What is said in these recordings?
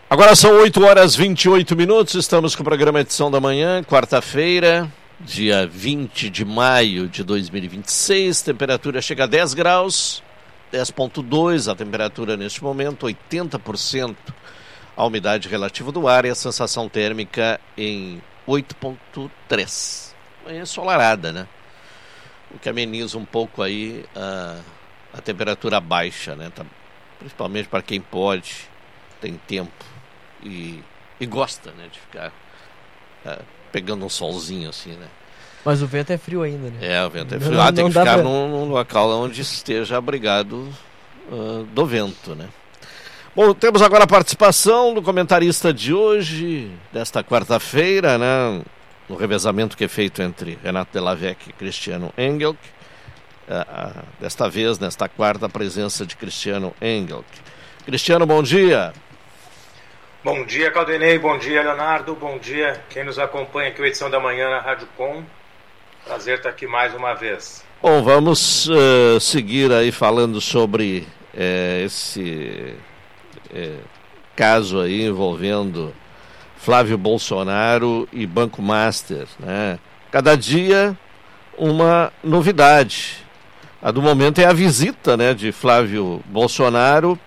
Agora são 8h28, estamos com o programa Edição da Manhã, quarta-feira, dia 20 de maio de 2026, temperatura chega a 10 graus, 10,2 a temperatura neste momento, 80% a umidade relativa do ar e a sensação térmica em 8,3. Manhã ensolarada, né? O que ameniza um pouco aí a temperatura baixa, né? Tá, principalmente para quem pode, tem tempo. E gosta, né, de ficar pegando um solzinho assim, né? Mas o vento é frio ainda, né? O vento é frio. Tem que ficar num local onde esteja abrigado do vento, né? Bom, temos agora a participação do comentarista de hoje, desta quarta-feira, né? No revezamento que é feito entre Renato Della-Vecchia e Cristiano Engelke. Desta vez, nesta quarta, a presença de Cristiano Engelke. Cristiano, bom dia. Bom dia, Caldenei, bom dia, Leonardo, bom dia quem nos acompanha aqui, a edição da manhã na Rádio Com. Prazer estar aqui mais uma vez. Bom, vamos seguir aí falando sobre esse caso aí envolvendo Flávio Bolsonaro e Banco Master, né? Cada dia uma novidade. A do momento é a visita, né, de Flávio Bolsonaro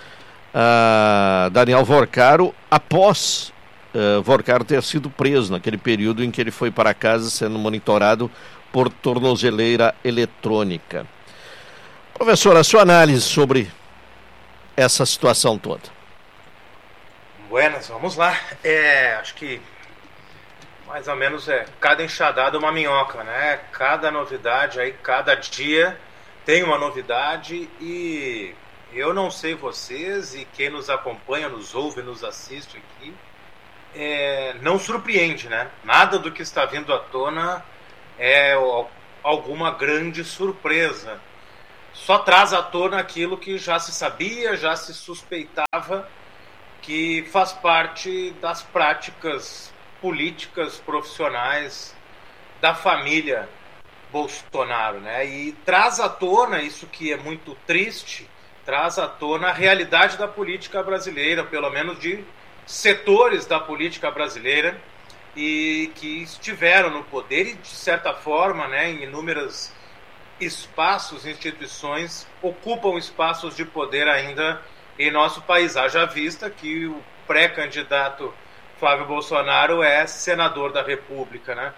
a Daniel Vorcaro após Vorcaro ter sido preso naquele período em que ele foi para casa sendo monitorado por tornozeleira eletrônica. Professor, a sua análise sobre essa situação toda. Buenas, vamos lá. Acho que mais ou menos cada enxadada uma minhoca, né? Cada novidade aí, cada dia tem uma novidade e eu não sei vocês e quem nos acompanha, nos ouve, nos assiste aqui, não surpreende, né? Nada do que está vindo à tona é alguma grande surpresa. Só traz à tona aquilo que já se sabia, já se suspeitava, que faz parte das práticas políticas profissionais da família Bolsonaro, né? E traz à tona isso que é muito triste, traz à tona a realidade da política brasileira, pelo menos de setores da política brasileira, e que estiveram no poder e, de certa forma, né, em inúmeros espaços, instituições, ocupam espaços de poder ainda em nosso país. Haja vista que o pré-candidato Flávio Bolsonaro é senador da República, né?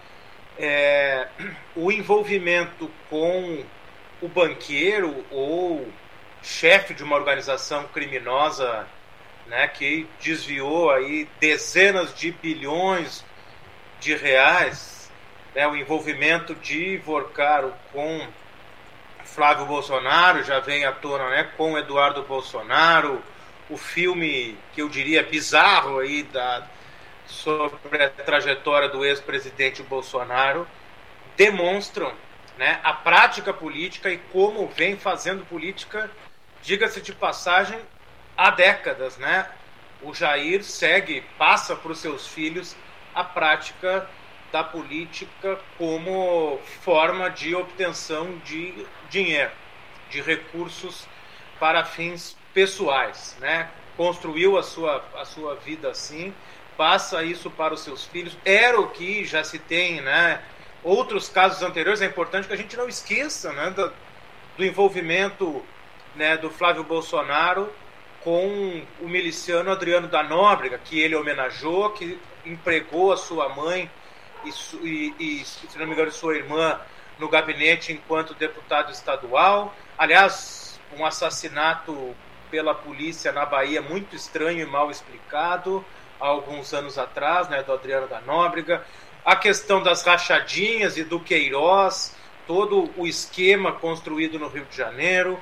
O envolvimento com o banqueiro ou chefe de uma organização criminosa, né, que desviou aí dezenas de bilhões de reais, né, o envolvimento de Vorcaro com Flávio Bolsonaro já vem à tona, né, com Eduardo Bolsonaro, o filme que eu diria bizarro aí sobre a trajetória do ex-presidente Bolsonaro demonstram, né, a prática política e como vem fazendo política, diga-se de passagem, há décadas, né? O Jair passa para os seus filhos a prática da política como forma de obtenção de dinheiro, de recursos para fins pessoais, né? Construiu a sua vida assim, passa isso para os seus filhos. Era o que já se tem, né? Outros casos anteriores, é importante que a gente não esqueça, né, do envolvimento, né, do Flávio Bolsonaro com o miliciano Adriano da Nóbrega, que ele homenageou, que empregou a sua mãe e se não me engano, sua irmã no gabinete enquanto deputado estadual. Aliás, um assassinato pela polícia na Bahia muito estranho e mal explicado há alguns anos atrás, né, do Adriano da Nóbrega. A questão das rachadinhas e do Queiroz, todo o esquema construído no Rio de Janeiro,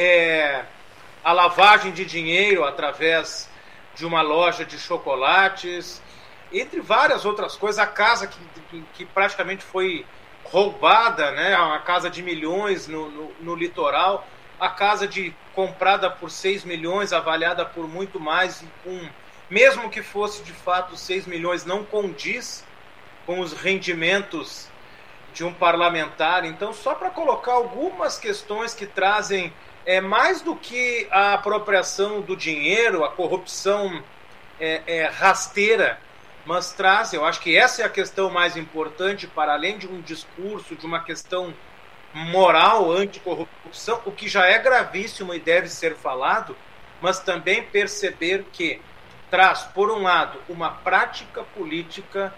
a lavagem de dinheiro através de uma loja de chocolates, entre várias outras coisas, a casa que praticamente foi roubada, né, uma casa de milhões no litoral, a casa comprada por 6 milhões, avaliada por muito mais, e mesmo que fosse de fato 6 milhões, não condiz com os rendimentos de um parlamentar. Então, só para colocar algumas questões que trazem mais do que a apropriação do dinheiro, a corrupção rasteira, mas traz, eu acho que essa é a questão mais importante, para além de um discurso, de uma questão moral anticorrupção, o que já é gravíssimo e deve ser falado, mas também perceber que traz, por um lado, uma prática política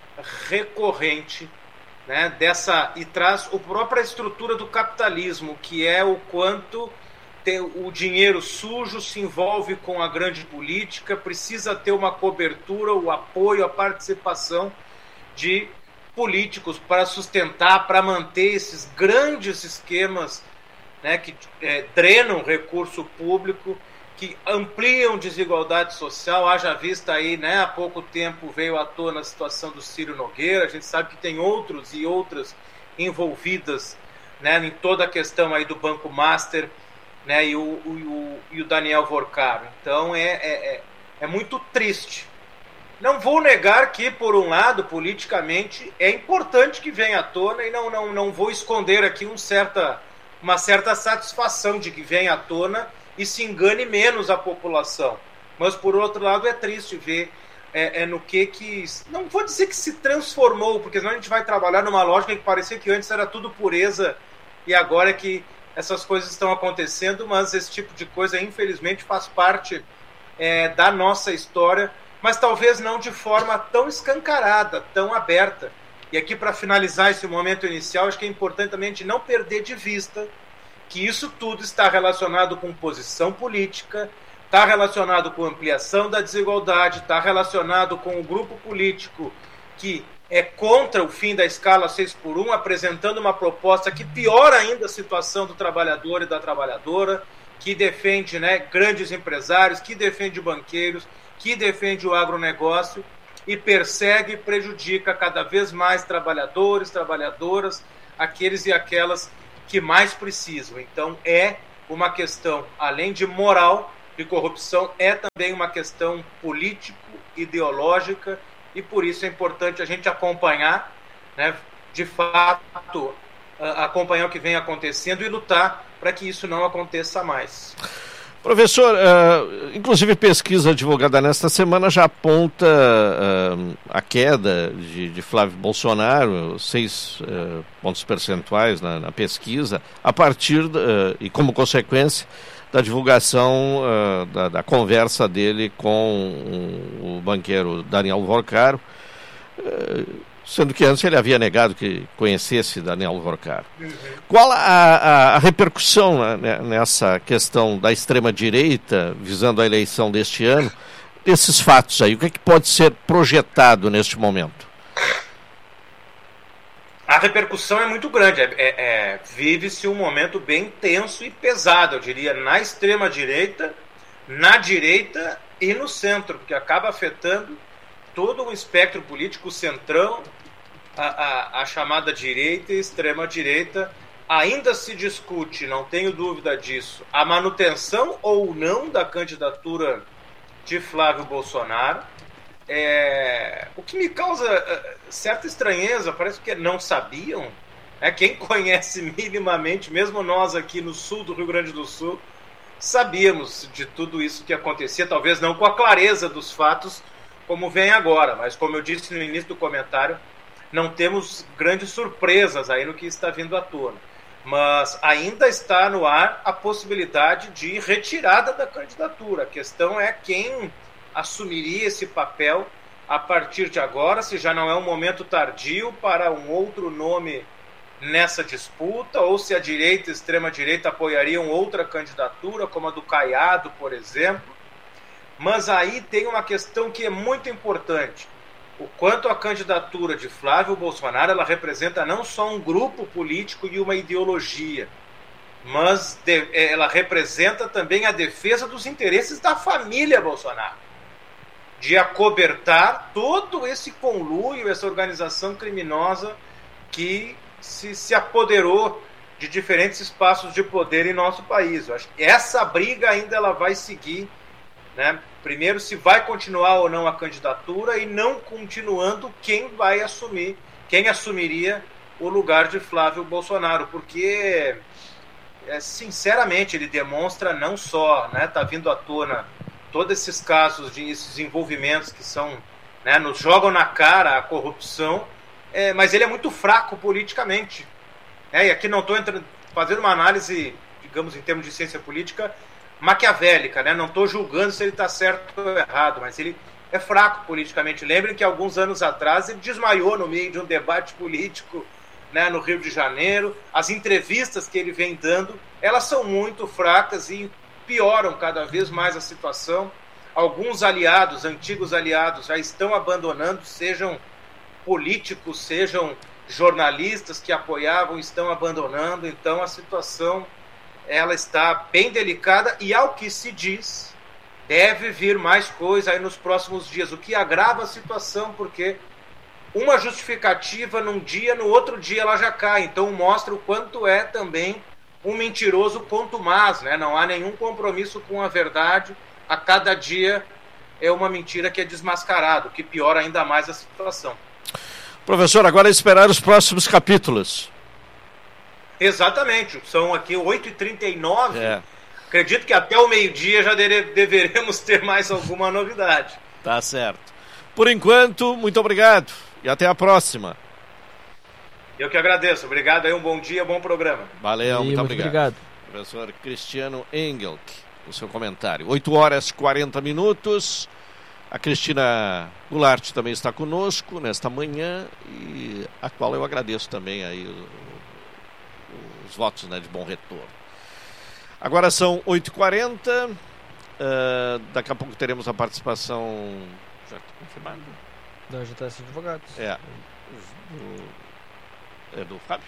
recorrente, né, e traz a própria estrutura do capitalismo, que é o quanto o dinheiro sujo se envolve com a grande política, precisa ter uma cobertura, o apoio, a participação de políticos para sustentar, para manter esses grandes esquemas, né, que drenam recurso público, que ampliam desigualdade social. Haja vista aí, né, há pouco tempo veio à tona a situação do Ciro Nogueira, a gente sabe que tem outros e outras envolvidas, né, em toda a questão aí do Banco Master, né, e o Daniel Vorcaro. Então é muito triste. Não vou negar que, por um lado, politicamente, é importante que venha à tona, e não vou esconder aqui uma certa satisfação de que venha à tona e se engane menos a população. Mas, por outro lado, é triste ver no que... Não vou dizer que se transformou, porque senão a gente vai trabalhar numa lógica que parecia que antes era tudo pureza, e agora é que essas coisas estão acontecendo, mas esse tipo de coisa, infelizmente, faz parte da nossa história, mas talvez não de forma tão escancarada, tão aberta. E aqui, para finalizar esse momento inicial, acho que é importante também a gente não perder de vista que isso tudo está relacionado com posição política, está relacionado com ampliação da desigualdade, está relacionado com o grupo político que é contra o fim da escala 6x1, apresentando uma proposta que piora ainda a situação do trabalhador e da trabalhadora, que defende, né, grandes empresários, que defende banqueiros, que defende o agronegócio e persegue e prejudica cada vez mais trabalhadores, trabalhadoras, aqueles e aquelas que mais precisam. Então é uma questão, além de moral, de corrupção, é também uma questão político-ideológica, e por isso é importante a gente acompanhar, né, de fato, acompanhar o que vem acontecendo e lutar para que isso não aconteça mais. Professor, inclusive pesquisa divulgada nesta semana já aponta a queda de Flávio Bolsonaro, 6 pontos percentuais na pesquisa, a partir, e como consequência, da divulgação da conversa dele com o banqueiro Daniel Vorcaro, sendo que antes ele havia negado que conhecesse Daniel Vorcaro. Qual a repercussão, né, nessa questão da extrema-direita, visando a eleição deste ano, desses fatos aí? O que é que pode ser projetado neste momento? A repercussão é muito grande. Vive-se um momento bem tenso e pesado, eu diria, na extrema-direita, na direita e no centro, porque acaba afetando todo o espectro político, o centrão, a chamada direita e extrema-direita. Ainda se discute, não tenho dúvida disso, a manutenção ou não da candidatura de Flávio Bolsonaro. O que me causa certa estranheza, parece que não sabiam. Quem conhece minimamente, mesmo nós aqui no sul do Rio Grande do Sul, sabíamos de tudo isso que acontecia, talvez não com a clareza dos fatos como vem agora, mas como eu disse no início do comentário, não temos grandes surpresas aí no que está vindo à tona. Mas ainda está no ar a possibilidade de retirada da candidatura. A questão é quem assumiria esse papel a partir de agora, se já não é um momento tardio para um outro nome nessa disputa, ou se a direita e a extrema-direita apoiariam outra candidatura, como a do Caiado, por exemplo. Mas aí tem uma questão que é muito importante. O quanto a candidatura de Flávio Bolsonaro, ela representa não só um grupo político e uma ideologia, mas ela representa também a defesa dos interesses da família Bolsonaro, de acobertar todo esse conluio, essa organização criminosa que se apoderou de diferentes espaços de poder em nosso país. Eu acho que essa briga ainda ela vai seguir, né? Primeiro, se vai continuar ou não a candidatura, e não continuando, quem vai assumir, quem assumiria o lugar de Flávio Bolsonaro, porque sinceramente ele demonstra não só, né, tá vindo à tona todos esses casos, esses envolvimentos que são, né, nos jogam na cara a corrupção, mas ele é muito fraco politicamente. E aqui não estou fazendo uma análise, digamos, em termos de ciência política, maquiavélica, né? Não estou julgando se ele está certo ou errado, mas ele é fraco politicamente. Lembrem que alguns anos atrás ele desmaiou no meio de um debate político, né, no Rio de Janeiro. As entrevistas que ele vem dando, elas são muito fracas e pioram cada vez mais a situação. Alguns aliados, antigos aliados, já estão abandonando, sejam políticos, sejam jornalistas que apoiavam, estão abandonando. Então a situação, ela está bem delicada e, ao que se diz, deve vir mais coisa aí nos próximos dias, o que agrava a situação, porque uma justificativa num dia, no outro dia ela já cai. Então mostra o quanto é também um mentiroso contumaz, né? Não há nenhum compromisso com a verdade. A cada dia é uma mentira que é desmascarada, o que piora ainda mais a situação. Professor, agora é esperar os próximos capítulos. Exatamente, são aqui 8h39. Acredito que até o meio-dia já deveremos ter mais alguma novidade. Tá certo. Por enquanto, muito obrigado e até a próxima. Eu que agradeço. Obrigado aí, um bom dia, bom programa. Valeu, muito obrigado. Professor Cristiano Engelk, o seu comentário. 8h40. A Cristina Goulart também está conosco nesta manhã, e a qual eu agradeço também aí os votos, né, de bom retorno. Agora são 8h40, daqui a pouco teremos a participação, já está confirmado? Da JS Advogados. Do Fábio?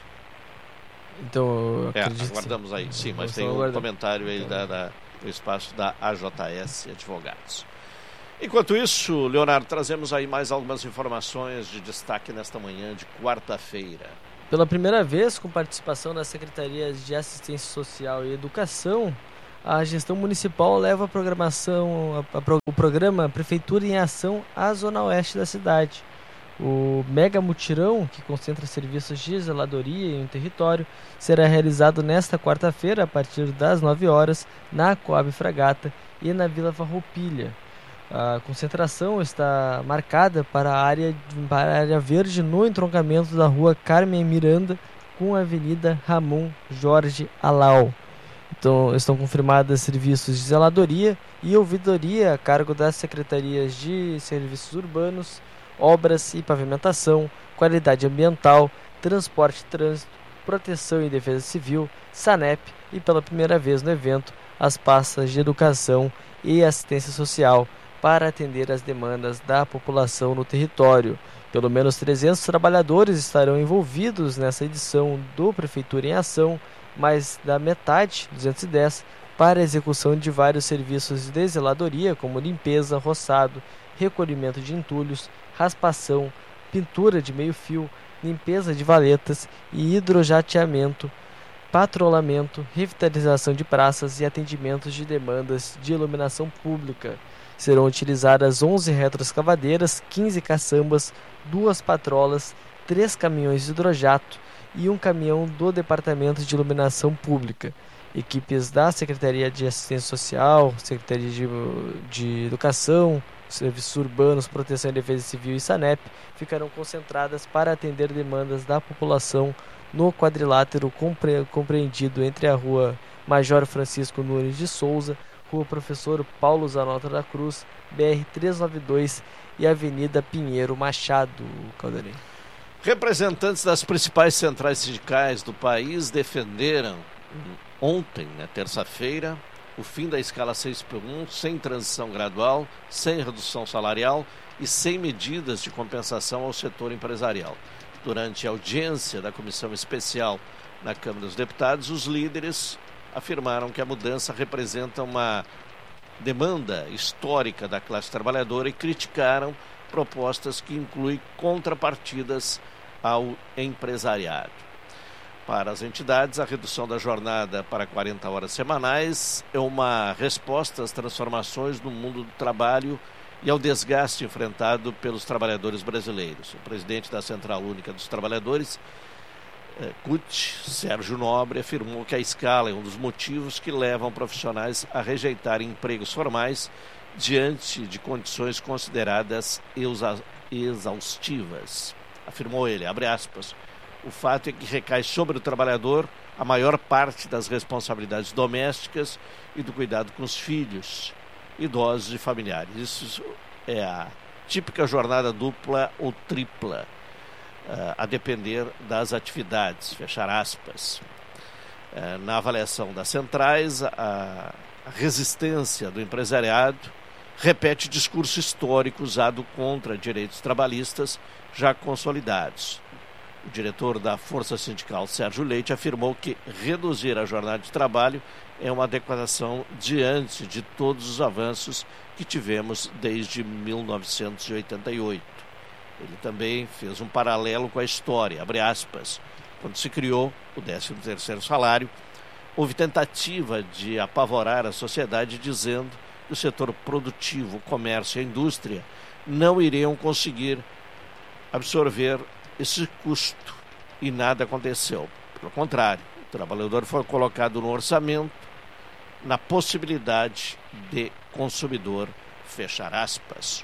Então, aguardamos aí, sim, mas tem um comentário aí do espaço da AJS Advogados. Enquanto isso, Leonardo, trazemos aí mais algumas informações de destaque nesta manhã de quarta-feira. Pela primeira vez, com participação das Secretarias de Assistência Social e Educação, a gestão municipal leva a programação, o programa Prefeitura em Ação à Zona Oeste da cidade. O mega mutirão, que concentra serviços de zeladoria em um território, será realizado nesta quarta-feira, a partir das 9 horas, na Coab Fragata e na Vila Farroupilha. A concentração está marcada para a área verde no entroncamento da rua Carmen Miranda com a Avenida Ramon Jorge Alau. Então, estão confirmados serviços de zeladoria e ouvidoria a cargo das Secretarias de Serviços Urbanos, Obras e Pavimentação, Qualidade Ambiental, Transporte e Trânsito, Proteção e Defesa Civil, SANEP e, pela primeira vez no evento, as pastas de Educação e Assistência Social, para atender as demandas da população no território. Pelo menos 300 trabalhadores estarão envolvidos nessa edição do Prefeitura em Ação, mais da metade, 210, para a execução de vários serviços de zeladoria, como limpeza, roçado, recolhimento de entulhos, raspação, pintura de meio-fio, limpeza de valetas e hidrojateamento, patrulhamento, revitalização de praças e atendimentos de demandas de iluminação pública. Serão utilizadas 11 retroescavadeiras, 15 caçambas, 2 patrolas, 3 caminhões de hidrojato e um caminhão do Departamento de Iluminação Pública. Equipes da Secretaria de Assistência Social, Secretaria de Educação, Serviços Urbanos, Proteção e Defesa Civil e SANEP ficarão concentradas para atender demandas da população no quadrilátero compreendido entre a Rua Major Francisco Nunes de Souza, Rua Professor Paulo Zanota da Cruz, BR-392 e Avenida Pinheiro Machado. Caldeirão. Representantes das principais centrais sindicais do país defenderam ontem, terça-feira, o fim da escala 6x1, sem transição gradual, sem redução salarial e sem medidas de compensação ao setor empresarial. Durante a audiência da Comissão Especial na Câmara dos Deputados, os líderes afirmaram que a mudança representa uma demanda histórica da classe trabalhadora e criticaram propostas que incluem contrapartidas ao empresariado. Para as entidades, a redução da jornada para 40 horas semanais é uma resposta às transformações no mundo do trabalho e ao desgaste enfrentado pelos trabalhadores brasileiros. O presidente da Central Única dos Trabalhadores, CUT, Sérgio Nobre, afirmou que a escala é um dos motivos que levam profissionais a rejeitarem empregos formais diante de condições consideradas exaustivas. Afirmou ele, abre aspas, o fato é que recai sobre o trabalhador a maior parte das responsabilidades domésticas e do cuidado com os filhos, idosos e familiares. Isso é a típica jornada dupla ou tripla, a depender das atividades, fechar aspas. Na avaliação das centrais, a resistência do empresariado repete discurso histórico usado contra direitos trabalhistas já consolidados. O diretor da Força Sindical, Sérgio Leite, afirmou que reduzir a jornada de trabalho é uma adequação diante de todos os avanços que tivemos desde 1988. Ele também fez um paralelo com a história, abre aspas, quando se criou o 13º salário, houve tentativa de apavorar a sociedade dizendo que o setor produtivo, o comércio e a indústria não iriam conseguir absorver esse custo e nada aconteceu. Pelo contrário, o trabalhador foi colocado no orçamento na possibilidade de consumidor, fechar aspas.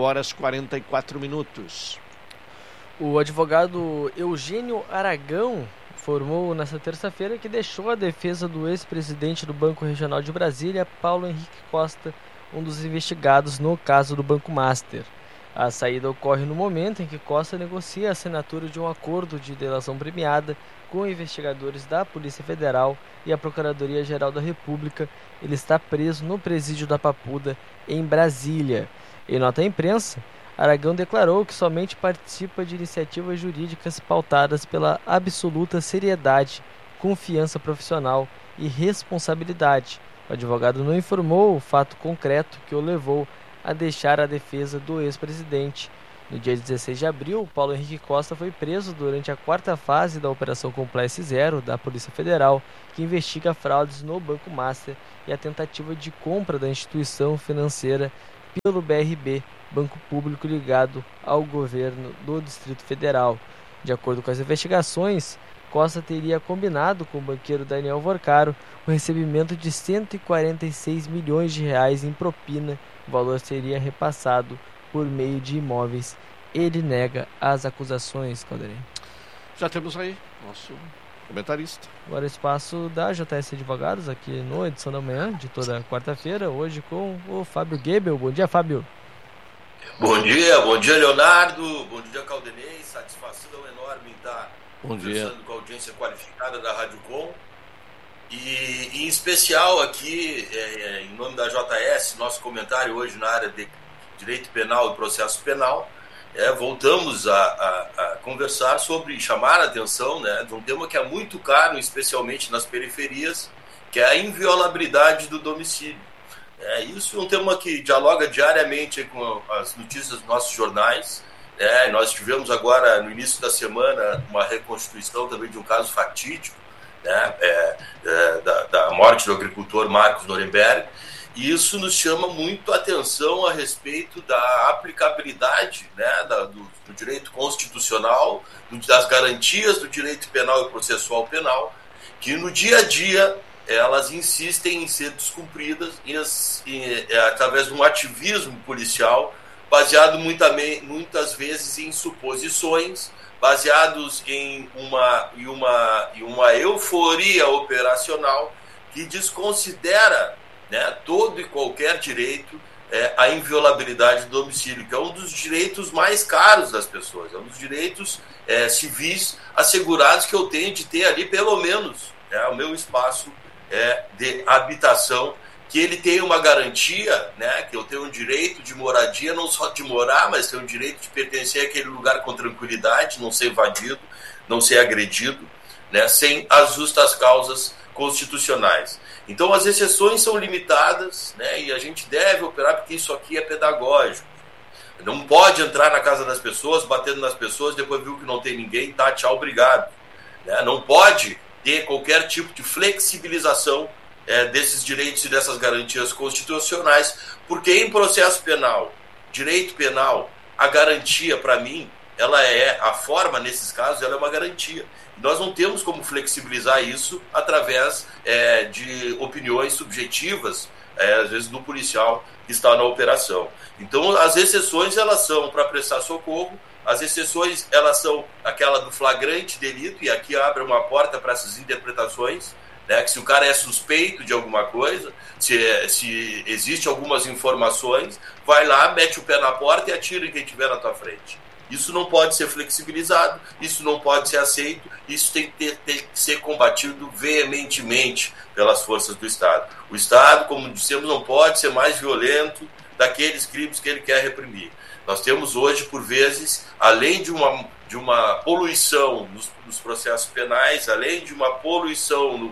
8h44. O advogado Eugênio Aragão informou nesta terça-feira que deixou a defesa do ex-presidente do Banco Regional de Brasília, Paulo Henrique Costa, um dos investigados no caso do Banco Master. A saída ocorre no momento em que Costa negocia a assinatura de um acordo de delação premiada com investigadores da Polícia Federal e a Procuradoria-Geral da República. Ele está preso no presídio da Papuda, em Brasília. Em nota à imprensa, Aragão declarou que somente participa de iniciativas jurídicas pautadas pela absoluta seriedade, confiança profissional e responsabilidade. O advogado não informou o fato concreto que o levou a deixar a defesa do ex-presidente. No dia 16 de abril, Paulo Henrique Costa foi preso durante a 4ª fase da Operação Compliance Zero da Polícia Federal, que investiga fraudes no Banco Master e a tentativa de compra da instituição financeira pelo BRB, banco público ligado ao governo do Distrito Federal. De acordo com as investigações, Costa teria combinado com o banqueiro Daniel Vorcaro o recebimento de 146 milhões de reais em propina. O valor seria repassado por meio de imóveis. Ele nega as acusações, Calderei. Já temos aí nosso comentarista. Agora o espaço da JS Advogados, aqui no Edição da Manhã, de toda quarta-feira, hoje com o Fábio Gebel. Bom dia, Fábio. Bom dia, Leonardo. Bom dia, Caldenei. Satisfação enorme estar conversando com a audiência qualificada da Rádio Com. E em especial aqui, em nome da JS, nosso comentário hoje na área de Direito Penal e Processo Penal, voltamos a conversar sobre, chamar a atenção, de um tema que é muito caro, especialmente nas periferias, que é a inviolabilidade do domicílio. Isso é um tema que dialoga diariamente com as notícias dos nossos jornais. Nós tivemos agora, no início da semana, uma reconstituição também de um caso fatídico, da morte do agricultor Marcos Nuremberg, e isso nos chama muito a atenção a respeito da aplicabilidade do direito constitucional, das garantias do direito penal e processual penal, que no dia a dia elas insistem em ser descumpridas através de um ativismo policial baseado muitas vezes em suposições, baseados em uma euforia operacional que desconsidera todo e qualquer direito, a inviolabilidade do domicílio, que é um dos direitos mais caros das pessoas, é um dos direitos civis assegurados que eu tenho de ter ali pelo menos o meu espaço de habitação, que ele tem uma garantia, que eu tenho um direito de moradia, não só de morar, mas tenho um direito de pertencer àquele lugar com tranquilidade, não ser invadido, não ser agredido, sem as justas causas constitucionais. Então as exceções são limitadas, e a gente deve operar porque isso aqui é pedagógico. Não pode entrar na casa das pessoas, batendo nas pessoas, depois viu que não tem ninguém, tá, tchau, obrigado. Não pode ter qualquer tipo de flexibilização desses direitos e dessas garantias constitucionais, porque em processo penal, direito penal, a garantia, para mim, a forma, nesses casos, ela é uma garantia. Nós não temos como flexibilizar isso através de opiniões subjetivas às vezes, do policial que está na operação. Então, as exceções, elas são para prestar socorro, as exceções, elas são aquela do flagrante delito, e aqui abre uma porta para essas interpretações, né, que se o cara é suspeito de alguma coisa, se existe algumas informações, vai lá, mete o pé na porta e atira em quem estiver na tua frente. Isso não pode ser flexibilizado, isso não pode ser aceito, isso tem que ser combatido veementemente pelas forças do Estado. O Estado, como dissemos, não pode ser mais violento daqueles crimes que ele quer reprimir. Nós temos hoje, por vezes, além de uma poluição nos processos penais, além de uma poluição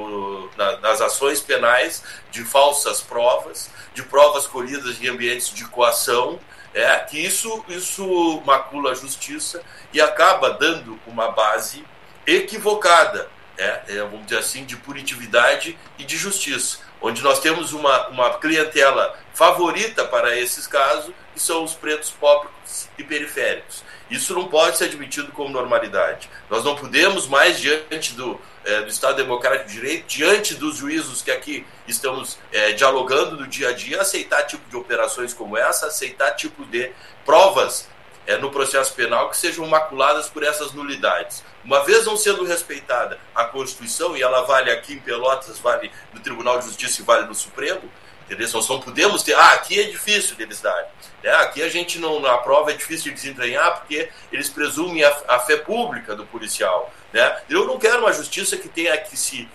nas ações penais, de falsas provas, de provas colhidas em ambientes de coação, que isso macula a justiça e acaba dando uma base equivocada, vamos dizer assim, de punitividade e de justiça, onde nós temos uma clientela favorita para esses casos, que são os pretos pobres e periféricos. Isso não pode ser admitido como normalidade. Nós não podemos mais, diante do Estado Democrático de Direito, diante dos juízos que aqui estamos dialogando no dia a dia, aceitar tipo de operações como essa, aceitar tipo de provas no processo penal que sejam maculadas por essas nulidades. Uma vez não sendo respeitada a Constituição, e ela vale aqui em Pelotas, vale no Tribunal de Justiça e vale no Supremo, entendeu? Nós não podemos ter, aqui é difícil deles darem. Aqui a gente não, na prova é difícil de desentranhar porque eles presumem a fé pública do policial. Eu não quero uma justiça que tenha que se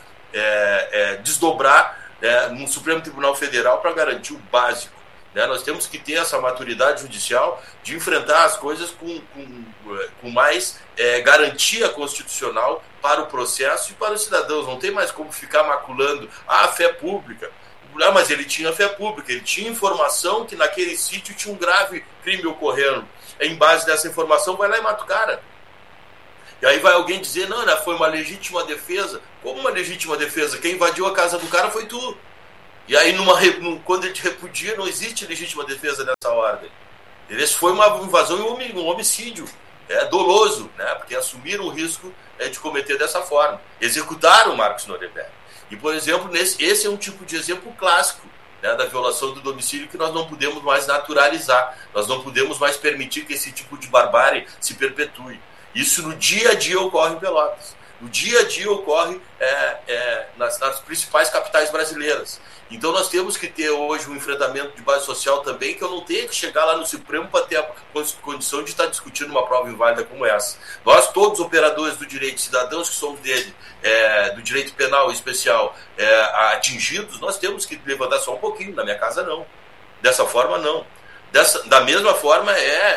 desdobrar no Supremo Tribunal Federal para garantir o básico. Nós temos que ter essa maturidade judicial de enfrentar as coisas com mais garantia constitucional para o processo e para os cidadãos. Não tem mais como ficar maculando a fé pública. Mas ele tinha fé pública, ele tinha informação que naquele sítio tinha um grave crime ocorrendo. Em base dessa informação, vai lá e mata o cara. E aí vai alguém dizer, não, foi uma legítima defesa. Como uma legítima defesa? Quem invadiu a casa do cara foi tu. E aí, quando ele te repudia, não existe legítima defesa nessa ordem. Isso foi uma invasão e um homicídio doloso, porque assumiram o risco de cometer dessa forma. Executaram o Marcos Nuremberg. E, por exemplo, esse é um tipo de exemplo clássico da violação do domicílio que nós não podemos mais naturalizar. Nós não podemos mais permitir que esse tipo de barbárie se perpetue. Isso no dia a dia ocorre em Pelotas. No dia a dia ocorre nas principais capitais brasileiras. Então nós temos que ter hoje um enfrentamento de base social também, que eu não tenha que chegar lá no Supremo para ter a condição de estar discutindo uma prova inválida como essa. Nós, todos operadores do direito, cidadãos que somos dele, do direito penal especial, atingidos, nós temos que levantar só um pouquinho. Na minha casa não. Dessa forma não. Da mesma forma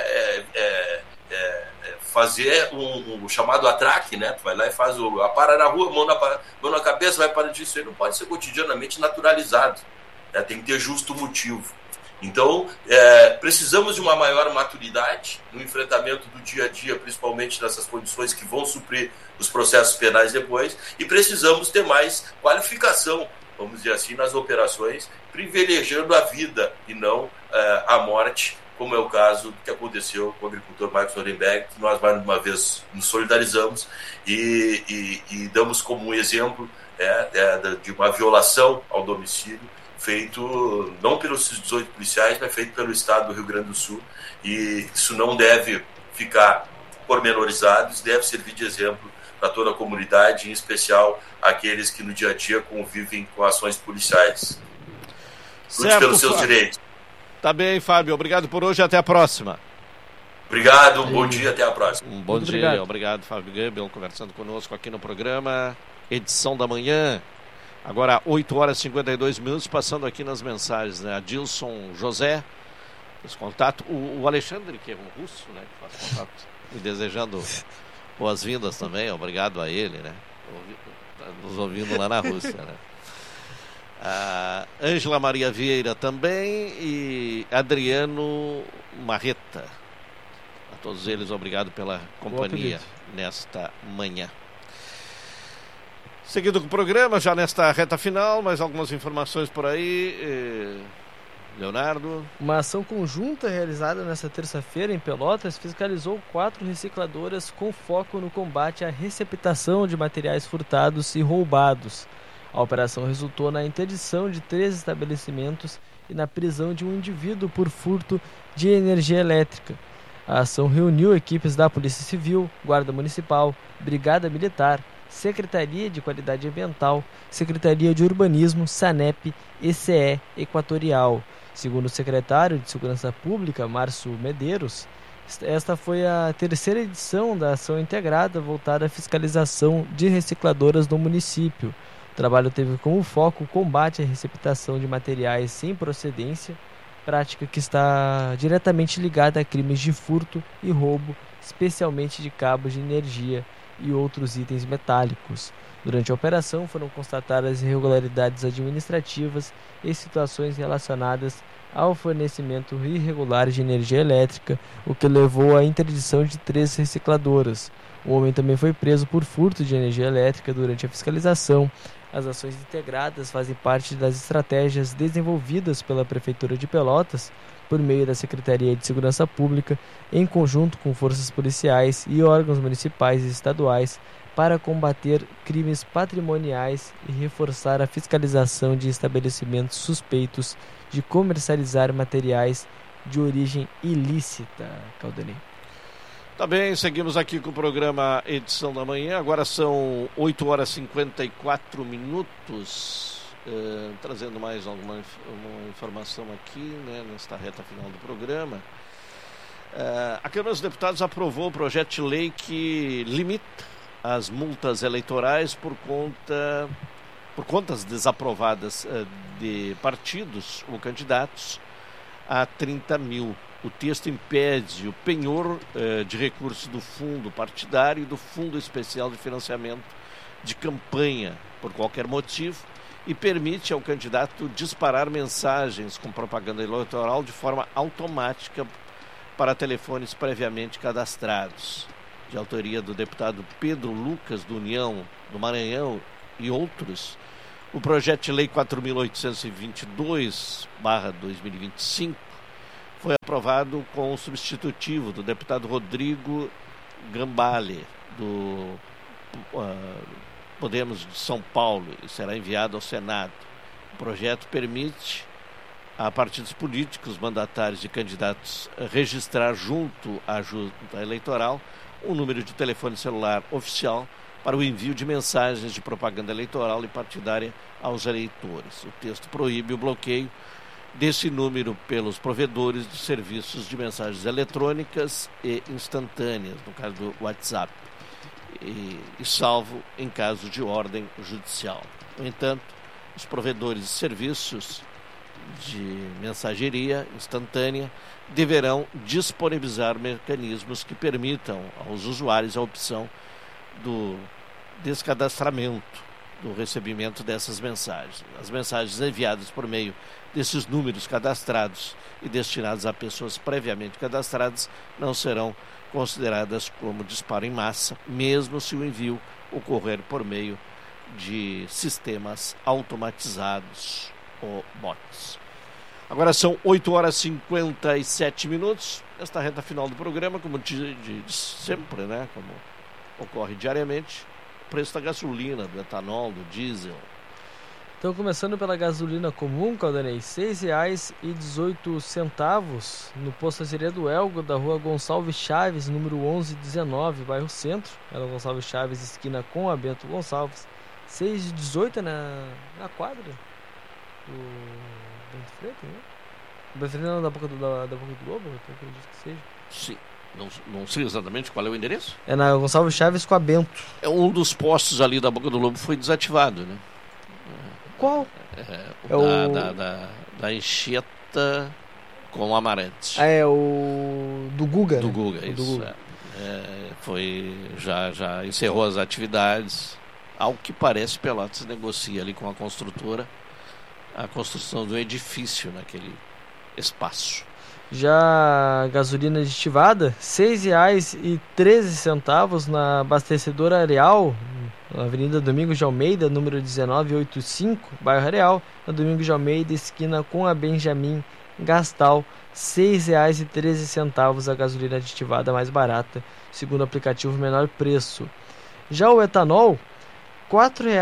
fazer um chamado atraque, Tu vai lá e faz para na rua, mão na cabeça, vai para disso. Isso aí não pode ser cotidianamente naturalizado. Tem que ter justo motivo. Então, precisamos de uma maior maturidade no enfrentamento do dia a dia, principalmente nessas condições que vão suprir os processos penais depois, e precisamos ter mais qualificação, vamos dizer assim, nas operações, privilegiando a vida e não a morte, como é o caso que aconteceu com o agricultor Marcos Nuremberg, que nós mais uma vez nos solidarizamos e damos como um exemplo de uma violação ao domicílio feito não pelos 18 policiais, mas feito pelo Estado do Rio Grande do Sul, e isso não deve ficar pormenorizado, isso deve servir de exemplo para toda a comunidade, em especial aqueles que no dia a dia convivem com ações policiais. Lute pelos seus direitos. Tá bem, Fábio. Obrigado por hoje. Até a próxima. Obrigado. Um bom dia. Até a próxima. Um bom dia. Obrigado, Fábio Goebbels, conversando conosco aqui no programa. Edição da manhã. Agora, 8 horas e 52 minutos, passando aqui nas mensagens. Adilson José, fez contato. O Alexandre, que é um russo, que faz contato, me desejando boas-vindas também. Obrigado a ele, nos ouvindo lá na Rússia, A Ângela Maria Vieira também e Adriano Marreta. A todos eles, obrigado pela companhia nesta manhã. Seguindo com o programa, já nesta reta final, mais algumas informações por aí. Leonardo. Uma ação conjunta realizada nesta terça-feira em Pelotas fiscalizou 4 recicladoras com foco no combate à receptação de materiais furtados e roubados. A operação resultou na interdição de 3 estabelecimentos e na prisão de um indivíduo por furto de energia elétrica. A ação reuniu equipes da Polícia Civil, Guarda Municipal, Brigada Militar, Secretaria de Qualidade Ambiental, Secretaria de Urbanismo, SANEP e CE Equatorial. Segundo o secretário de Segurança Pública, Márcio Medeiros, esta foi a 3ª edição da ação integrada voltada à fiscalização de recicladoras no município. O trabalho teve como foco o combate à receptação de materiais sem procedência, prática que está diretamente ligada a crimes de furto e roubo, especialmente de cabos de energia e outros itens metálicos. Durante a operação foram constatadas irregularidades administrativas e situações relacionadas ao fornecimento irregular de energia elétrica, o que levou à interdição de 3 recicladoras. O homem também foi preso por furto de energia elétrica durante a fiscalização. As ações integradas fazem parte das estratégias desenvolvidas pela Prefeitura de Pelotas por meio da Secretaria de Segurança Pública, em conjunto com forças policiais e órgãos municipais e estaduais, para combater crimes patrimoniais e reforçar a fiscalização de estabelecimentos suspeitos de comercializar materiais de origem ilícita. Caldanei. Tá bem, seguimos aqui com o programa Edição da Manhã. Agora são 8h54, trazendo mais uma informação aqui, né, nesta reta final do programa. A Câmara dos Deputados aprovou o projeto de lei que limita as multas eleitorais por contas desaprovadas de partidos ou candidatos a 30 mil. O texto impede o penhor de recursos do fundo partidário e do Fundo Especial de Financiamento de Campanha por qualquer motivo e permite ao candidato disparar mensagens com propaganda eleitoral de forma automática para telefones previamente cadastrados. De autoria do deputado Pedro Lucas, do União do Maranhão e outros, o projeto de lei 4.822/2025 foi aprovado com o substitutivo do deputado Rodrigo Gambale, do Podemos de São Paulo, e será enviado ao Senado. O projeto permite a partidos políticos, mandatários e candidatos registrar junto à junta eleitoral um número de telefone celular oficial para o envio de mensagens de propaganda eleitoral e partidária aos eleitores. O texto proíbe o bloqueio desse número pelos provedores de serviços de mensagens eletrônicas e instantâneas, no caso do WhatsApp, e salvo em caso de ordem judicial. No entanto, os provedores de serviços de mensageria instantânea deverão disponibilizar mecanismos que permitam aos usuários a opção do descadastramento do recebimento dessas mensagens. As mensagens enviadas por meio desses números cadastrados e destinados a pessoas previamente cadastradas não serão consideradas como disparo em massa, mesmo se o envio ocorrer por meio de sistemas automatizados ou bots. Agora são 8h57. Esta reta final do programa, como de sempre, né, como ocorre diariamente, o preço da gasolina, do etanol, do diesel. Então, começando pela gasolina comum, Caldanei, R$ 6,18 no posto Azeredo Elgo, da rua Gonçalves Chaves, número 1119, bairro Centro. Era Gonçalves Chaves, esquina com a Bento Gonçalves. 6,18 na quadra do Bento Freitas, né? O Bento Freitas não é da Boca do Globo, eu acredito que seja. Sim. Não sei exatamente qual é o endereço. É na Gonçalves Chaves com a Bento. É um dos postos ali da Boca do Lobo foi desativado, né? Qual? Da Enxeta com o Amarante. É o do Guga. Do Guga, né? isso. Do Guga. Foi, já encerrou as atividades. Ao que parece, Pelotas negocia ali com a construtora a construção do edifício naquele espaço. Já a gasolina aditivada, R$ 6,13 na abastecedora Areal, na Avenida Domingos de Almeida, número 1985, bairro Areal, na Domingos de Almeida, esquina com a Benjamin Gastal, R$ 6,13 a gasolina aditivada mais barata, segundo o aplicativo menor preço. Já o etanol, R$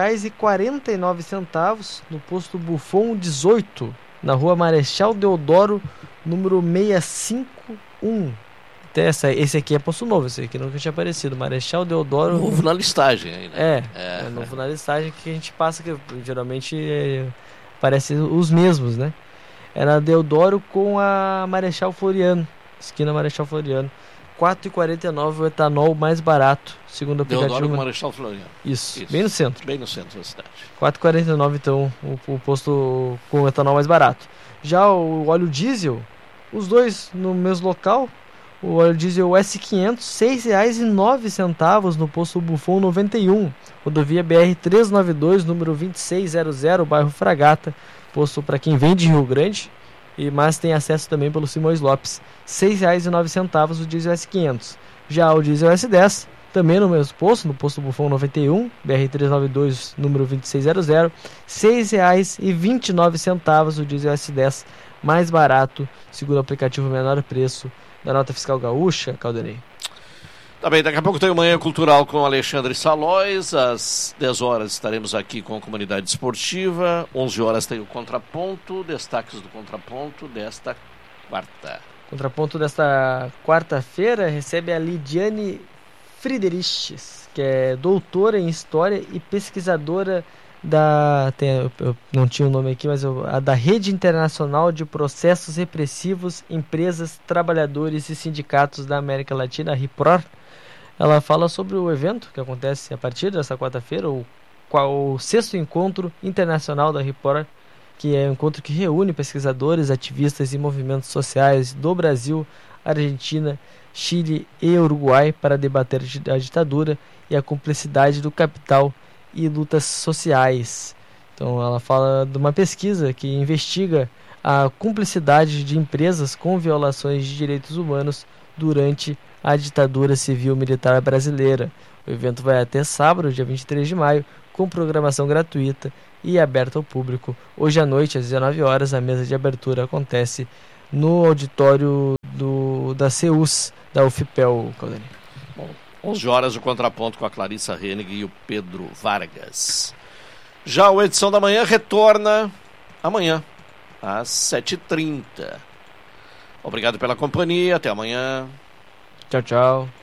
4,49 no posto Buffon 18, na rua Marechal Deodoro, número 651. Esse aqui é posto novo, esse aqui nunca tinha aparecido. Marechal Deodoro. Novo na listagem aí, né? É novo na listagem que a gente passa, que geralmente parece os mesmos, né? Era Deodoro com a Marechal Floriano, esquina Marechal Floriano. R$ 4,49 o etanol mais barato, segundo o aplicativo. Deodoro com Marechal Floriano. Isso, bem no centro. Bem no centro da cidade. R$ 4,49 então o posto com o etanol mais barato. Já o óleo diesel, os dois no mesmo local. O óleo diesel S500, R$ 6,09 no posto Buffon 91, rodovia BR-392, número 2600, bairro Fragata, posto para quem vem de Rio Grande, mas tem acesso também pelo Simões Lopes, R$ 6,09 o diesel S500. Já o diesel S10, também no mesmo posto, no posto Buffon 91, BR-392, número 2600, R$ 6,29 o diesel S10, mais barato, segundo o aplicativo Menor Preço da Nota Fiscal Gaúcha, Caldenei. Tá bem, daqui a pouco tem o Manhã Cultural com Alexandre Salóis. Às 10 horas estaremos aqui com a Comunidade Esportiva. 11 horas tem o Contraponto, destaques do Contraponto desta quarta. Contraponto desta quarta-feira recebe a Lidiane Friedrichs, que é doutora em História e pesquisadora eu não tinha o nome aqui, mas da Rede Internacional de Processos Repressivos, Empresas, Trabalhadores e Sindicatos da América Latina, a RIPROR. Ela fala sobre o evento que acontece a partir dessa quarta-feira, o 6º Encontro Internacional da RIPROR, que é um encontro que reúne pesquisadores, ativistas e movimentos sociais do Brasil, Argentina, Chile e Uruguai para debater a ditadura e a cumplicidade do capital e lutas sociais. Então ela fala de uma pesquisa que investiga a cumplicidade de empresas com violações de direitos humanos durante a ditadura civil-militar brasileira. O evento vai até sábado, dia 23 de maio, com programação gratuita e aberta ao público. Hoje à noite, às 19 horas, a mesa de abertura acontece no auditório da CEUS, da UFPEL, Caldani. Bom, 11 horas o Contraponto com a Clarissa Hennig e o Pedro Vargas. Já a edição da manhã retorna amanhã, às 7h30. Obrigado pela companhia, até amanhã. Tchau, tchau.